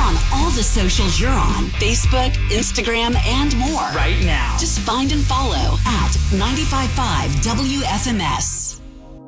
on all the socials you're on, Facebook, Instagram, and more. Right now. Just find and follow at 95.5 WFMS.